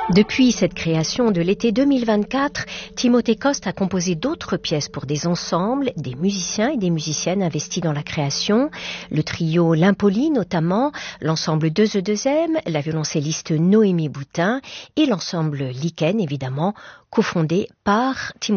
Depuis cette création de l'été 2024, Timothée Coste a composé d'autres pièces pour des ensembles, des musiciens et des musiciennes investis dans la création, le trio L'Impoli notamment, l'ensemble 2E2M, la violoncelliste Noémie Boutin et l'ensemble Lichen évidemment, cofondé par Timothée